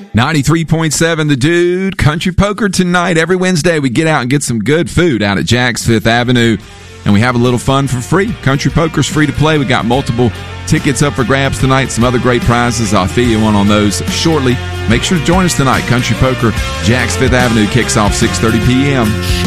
93.7 The Dude, Country Poker tonight. Every Wednesday we get out and get some good food out at Jack's Fifth Avenue, and we have a little fun for free. Country Poker's free to play. We got multiple tickets up for grabs tonight, some other great prizes. I'll fill you on those shortly. Make sure to join us tonight. Country Poker, Jack's Fifth Avenue, kicks off 6:30 p.m.